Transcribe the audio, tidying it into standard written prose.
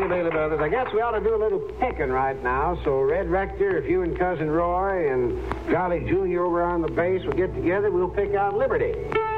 Well, Daly Brothers, I guess we ought to do a little picking right now. So, Red Rector, if you and Cousin Roy and Jolly Junior over on the base will get together, we'll pick out Liberty.